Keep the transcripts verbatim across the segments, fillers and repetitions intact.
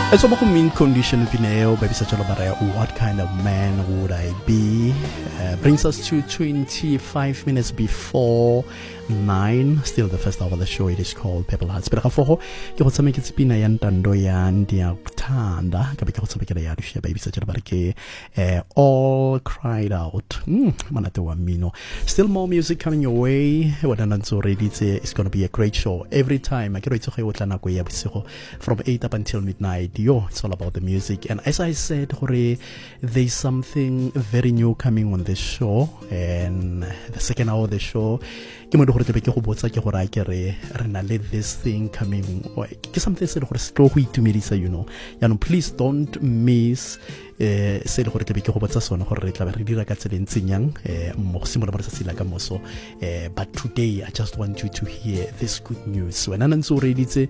As a mean condition pineo, baby such a what kind of man would I be? Uh, brings us to twenty-five minutes before nine. Still the first hour of the show. It is called Purple Hearts. Pero kafo ke go tsama ke tsipina ya ntando ya ndia kuthanda ka be ke go tsama ke ya rusha baby such a ke uh, all cried out. Mm, manate wa mino. Still more music coming your way. Wadananzo ready it's going to be a great show every time. I get to go tla nako ya bosigo from eight up until midnight. Yo, it's all about the music. And as I said, there's something very new coming on the show. And the second hour of the show, let this thing coming. Something said, you know. And please don't miss. Uh, but today I just want you to hear this good news. When I'm so ready to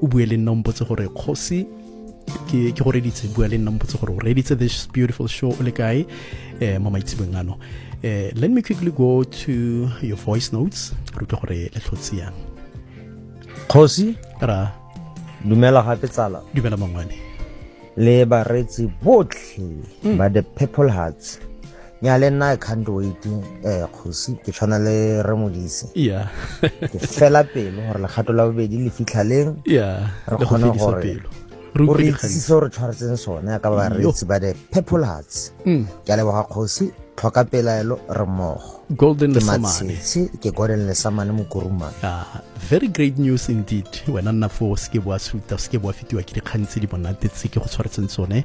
ke ke gore ditse bua le nna mpotse gore ready to this beautiful show le kae eh mama itsibengano eh let me quickly go to your voice notes re tlo gore le tlhotsiang Khosi ra dumela gape tsala dumela mangwane le baretsi botlhe ba the Purple Hearts nya le nna I can't wait eh Khosi ke tshwana le re modise yeah ke fela pelo gore le gato la bobedi le fitlhaleng yeah re khona gore re itse re tshwaretseng sone ka ba re itse ba the Purple Hearts ke a leboga Khosi tlhoka pelaelo re mmogo golden lesamane ke golden lesamane mo kuruma ah very great news indeed wena nna fo ske bua suta ske bua fitiwa ke dikgantse di bonate tse ke go tshwaretseng sone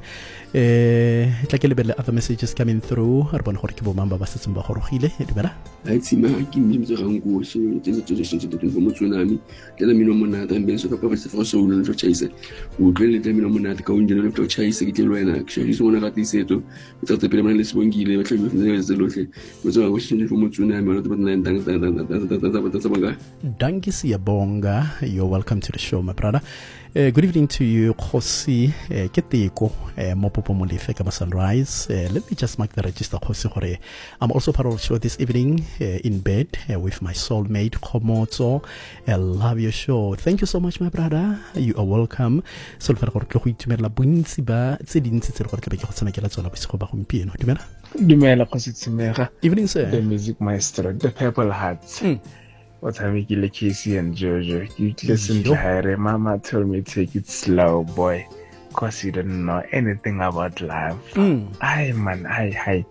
eh tla ke lebele other messages coming through re bona gore ke bo mamba ba setseng ba gorogile dumela a tsima ke mmitse gang go se tse tse tse tse tse mo tsunami ke la mino monata mbe so ka pa se fo so lo tlo chaise o tlele le mino monata ka o njene lo tlo chaise ke tle lwena ke shedi so mona ka tisetso tse tse pele mana le sebongile ba tlhelo le tse lohle mo tsa go se mo tsunami lo tlo nna ndang tsa tsa banga danki siyabonga you're welcome to the show my brother. Uh, good evening to you, Khosi uh, Keteko uh, Mopopo Molefe Kama Sunrise. Uh, let me just mark the register, Khosi Hore. I'm also part of the show this evening uh, in bed uh, with my soulmate, Komoto. I love your show. Thank you so much, my brother. You are welcome. So, for the Khosi Tumela Bunsi ba Tsedin Tsetser Khosi Kebeke Khosi Nakela Zona Bisiko Ba Humpieno. Dumela. Dumela Khosi Tsimera. Evening, sir. The music maestro, the Purple Hearts. Mm. What have we killed Casey and Jojo? You listen to her. Mama told me take it slow, boy, cause you don't know anything about love. Mm. Ay man, ay ay.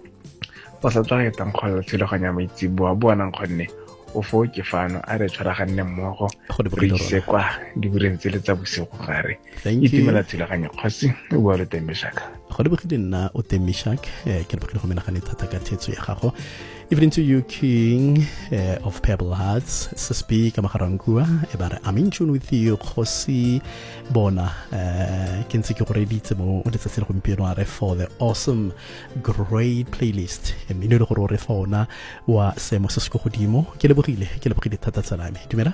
Wasa twa ke tang khola tsilo ganya maitsi bua bua nang khonne. O fo ke fano a re tshwaraganne mmogo re ise kwa di burentse le tsa bosigo gare itimela tsilo ganya khosi o bua le temishaka go le bogile nna o temishak ke le bogile go menagane thata ka thetso ya gago. Evening to you, King uh, of Purple Hearts. Saspi Kamakarankua. Ebare, I'm in tune with you, Khosi Bona. Kensi Koredi Temo, Uletsa Kumpiano for the awesome, great playlist. Minuto Refona, wa Semosasko Hodimo. Keleburile, Kelebri Tata Salami. Dumela?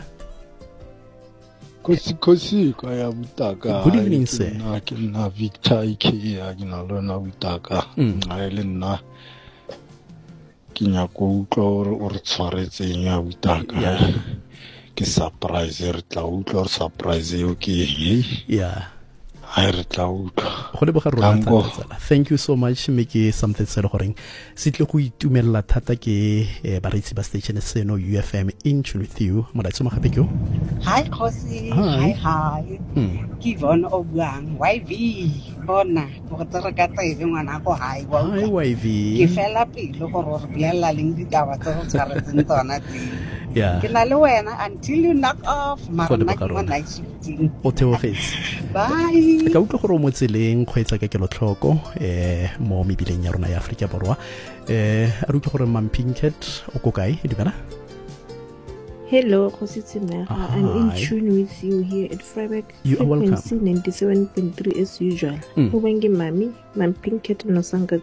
Kosi Kosi, Kaya Butaka. Good evening, sir. Nakina Victor Ike, Aginalona Butaka, Island. Kinya go utlwa o re tshwaretseng ya butaka ke surprise re tla utlwa surprise yo ke yeah ha re tla utlwa go le boga rona thata. Thank you so much make something se le goreng se tle go itumella thata ke baretsi ba station seno U F M in tune with you mo la tsoma gape ke hi Khosi hi hi ke von obuang Y V bona go tsere ka tsebe ngwana go hi wa hi Y V ke fela pelo go re biela leng ditaba tse go tshwaretseng tsona tse yeah ke na le wena until you knock off marana ke mo night shifting o theogetse bye ka utlwa gore mo tseleng kgwetsa ka kelo tlhoko eh mo mebileng ya rona ya Afrika Borwa eh a rutlwa gore mam Pinket o ko kae dumela. Hello, Khosi Tsimera. I'm in tune with you here at Freiburg. You are welcome. ninety-seven point three as usual. Mm. Ubangi mami, mam Pinket no sanga